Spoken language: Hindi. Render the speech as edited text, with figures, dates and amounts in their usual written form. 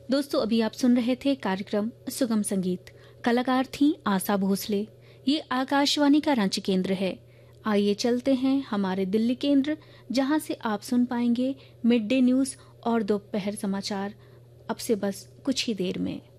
दोस्तों, अभी आप सुन रहे थे कार्यक्रम सुगम संगीत। कलाकार थी आशा भोसले। ये आकाशवाणी का रांची केंद्र है। आइए चलते हैं हमारे दिल्ली केंद्र, जहां से आप सुन पाएंगे मिड डे न्यूज और दोपहर समाचार अब से बस कुछ ही देर में।